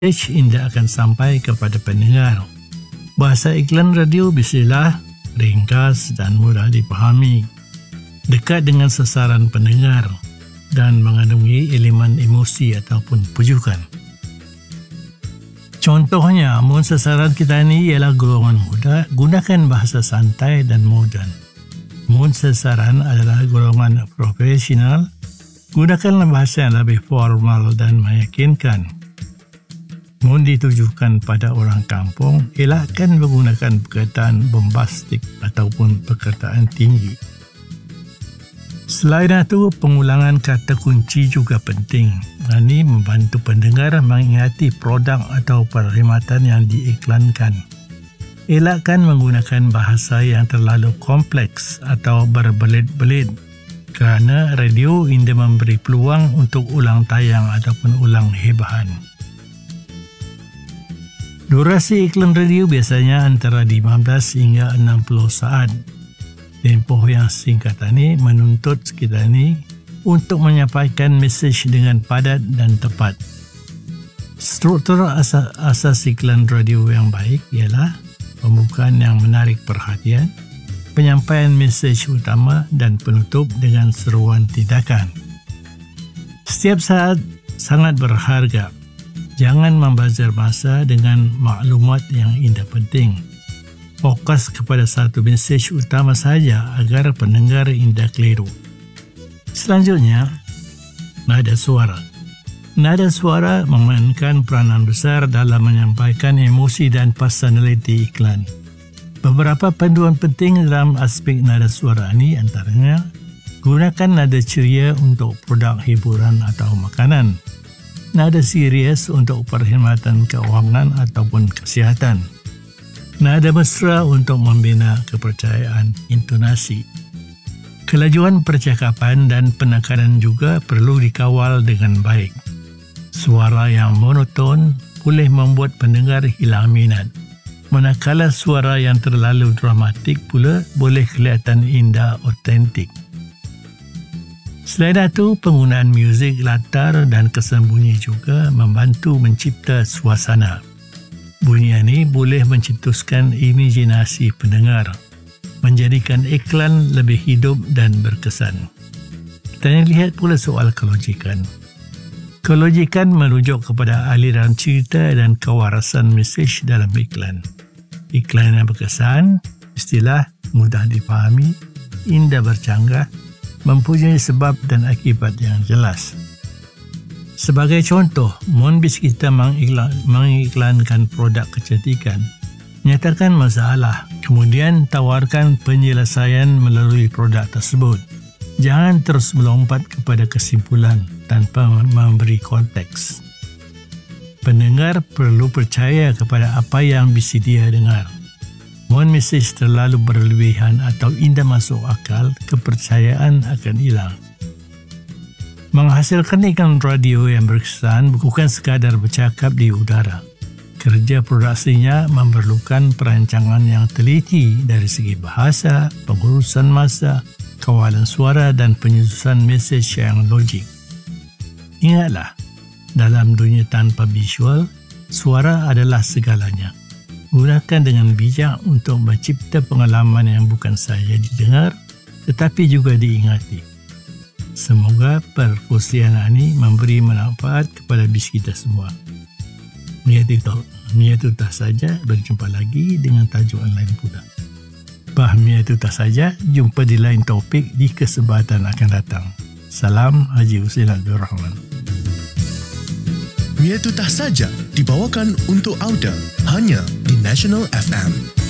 Indah akan sampai kepada pendengar. Bahasa iklan radio biasalah ringkas dan mudah dipahami, dekat dengan sasaran pendengar dan mengandungi elemen emosi ataupun pujukan. Contohnya, mun sasaran kita ini ialah golongan muda, gunakan bahasa santai dan moden. Mun sasaran adalah golongan profesional, gunakanlah bahasa yang lebih formal dan meyakinkan. Mun ditujukan pada orang kampung, elakkan menggunakan perkataan bombastik ataupun perkataan tinggi. Selain itu, pengulangan kata kunci juga penting. Ini membantu pendengar mengingati produk atau perkhidmatan yang diiklankan. Elakkan menggunakan bahasa yang terlalu kompleks atau berbelit-belit, kerana radio indah memberi peluang untuk ulang tayang ataupun ulang hebahan. Durasi iklan radio biasanya antara 15 hingga 60 saat. Tempoh yang singkat ini menuntut kita ini untuk menyampaikan mesej dengan padat dan tepat. Struktur asas iklan radio yang baik ialah pembukaan yang menarik perhatian, penyampaian mesej utama dan penutup dengan seruan tindakan. Setiap saat sangat berharga. Jangan membazir masa dengan maklumat yang indah penting. Fokus kepada satu mesej utama saja agar pendengar indah keliru. Selanjutnya, nada suara. Nada suara memainkan peranan besar dalam menyampaikan emosi dan personaliti iklan. Beberapa panduan penting dalam aspek nada suara ini antaranya, gunakan nada ceria untuk produk hiburan atau makanan. Nada serius untuk perkhidmatan keuangan ataupun kesihatan. Nada mesra untuk membina kepercayaan intonasi. Kelajuan percakapan dan penekanan juga perlu dikawal dengan baik. Suara yang monoton boleh membuat pendengar hilang minat. Manakala suara yang terlalu dramatik pula boleh kelihatan indah otentik. Selain itu, penggunaan muzik latar dan kesembunyi juga membantu mencipta suasana. Bunyi ini boleh mencetuskan imajinasi pendengar, menjadikan iklan lebih hidup dan berkesan. Kita lihat pula soal kelojikan. Kelojikan merujuk kepada aliran cerita dan kewarasan mesej dalam iklan. Iklan yang berkesan, istilah mudah dipahami, indah bercanggah, mempunyai sebab dan akibat yang jelas. Sebagai contoh, mun bis kita mengiklankan produk kecantikan, nyatakan masalah, kemudian tawarkan penyelesaian melalui produk tersebut. Jangan terus melompat kepada kesimpulan tanpa memberi konteks. Pendengar perlu percaya kepada apa yang bisa dia dengar. Mun mesej terlalu berlebihan atau indah masuk akal, kepercayaan akan hilang. Menghasilkan iklan radio yang berkesan bukan sekadar bercakap di udara. Kerja produksinya memerlukan perancangan yang teliti dari segi bahasa, pengurusan masa, kawalan suara dan penyusunan mesej yang logik. Ingatlah, dalam dunia tanpa visual, suara adalah segalanya. Gunakan dengan bijak untuk mencipta pengalaman yang bukan sahaja didengar tetapi juga diingati. Semoga perkongsian ini memberi manfaat kepada bis kita semua. Itu tak saja, berjumpa lagi dengan tajuk lain pula. Itu tak saja, jumpa di lain topik di kesempatan akan datang. Salam Haji Husin Abdul Rahman. Itu tak saja dibawakan untuk Auda hanya di National FM.